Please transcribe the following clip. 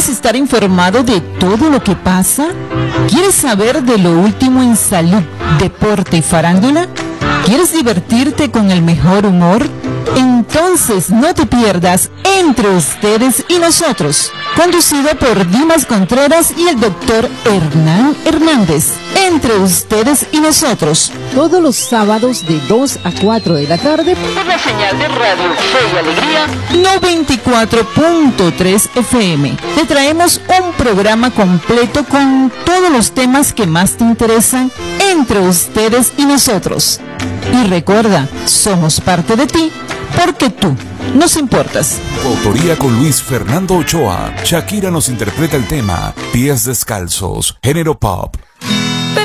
¿Quieres estar informado de todo lo que pasa? ¿Quieres saber de lo último en salud, deporte y farándula? ¿Quieres divertirte con el mejor humor? Entonces no te pierdas Entre Ustedes y Nosotros, conducido por Dimas Contreras y el doctor Hernán Hernández. Entre Ustedes y Nosotros, todos los sábados de 2 a 4 de la tarde por la señal de Radio Fe y Alegría 94.3 FM. Te traemos un programa completo con todos los temas que más te interesan entre ustedes y nosotros. Y recuerda, somos parte de ti porque tú nos importas. Autoría con Luis Fernando Ochoa. Shakira nos interpreta el tema Pies Descalzos, género pop.